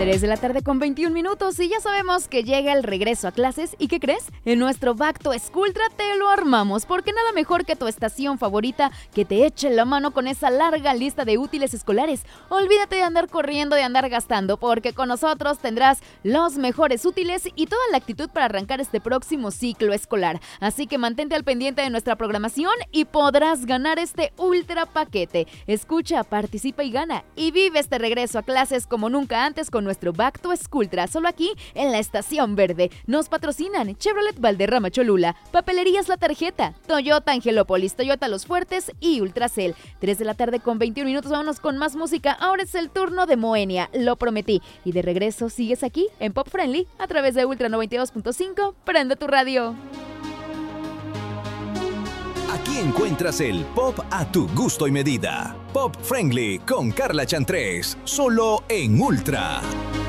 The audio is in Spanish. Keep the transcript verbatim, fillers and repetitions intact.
tres de la tarde con veintiún minutos y ya sabemos que llega el regreso a clases. ¿Y qué crees? En nuestro Back to Schooltra te lo armamos, porque nada mejor que tu estación favorita que te eche la mano con esa larga lista de útiles escolares. Olvídate de andar corriendo, de andar gastando, porque con nosotros tendrás los mejores útiles y toda la actitud para arrancar este próximo ciclo escolar. Así que mantente al pendiente de nuestra programación y podrás ganar este ultra paquete. Escucha, participa y gana, y vive este regreso a clases como nunca antes con nuestro Back to Schooltra, solo aquí en la Estación Verde. Nos patrocinan Chevrolet Valderrama Cholula, Papelerías La Tarjeta, Toyota Angelópolis, Toyota Los Fuertes y Ultracel. tres de la tarde con veintiún minutos, vámonos con más música. Ahora es el turno de Moenia, lo prometí. Y de regreso sigues aquí en Pop Friendly a través de Ultra noventa y dos punto cinco. Prende tu radio. Aquí encuentras el pop a tu gusto y medida. Pop Friendly con Carla Chantrés, solo en Ultra.